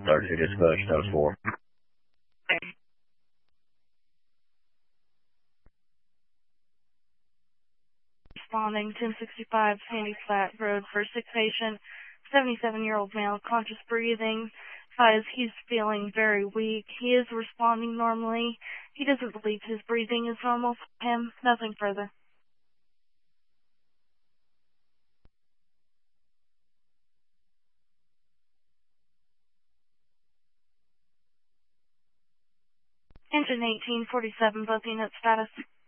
32 dispatch, times 4. Responding 1065 Sandy Flat Road for a sick patient, 77-year-old male, conscious breathing. He's feeling very weak. He is responding normally. He doesn't believe his breathing is normal for him. Nothing further. Engine 1847, both unit status.